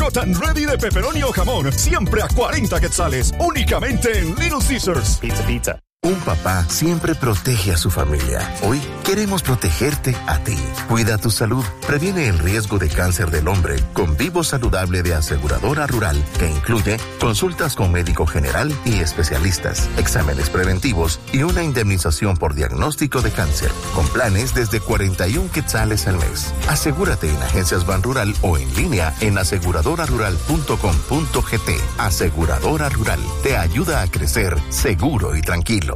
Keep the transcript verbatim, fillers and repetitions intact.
Hot and Ready de pepperoni o jamón, siempre a cuarenta quetzales, únicamente en Little Caesars. Pizza, pizza. Un papá siempre protege a su familia. Hoy queremos protegerte a ti. Cuida tu salud. Previene el riesgo de cáncer del hombre con Vivo Saludable de Aseguradora Rural, que incluye consultas con médico general y especialistas, exámenes preventivos y una indemnización por diagnóstico de cáncer, con planes desde cuarenta y un quetzales al mes. Asegúrate en Agencias Ban Rural o en línea en aseguradora rural punto com punto g t. Aseguradora Rural te ayuda a crecer seguro y tranquilo.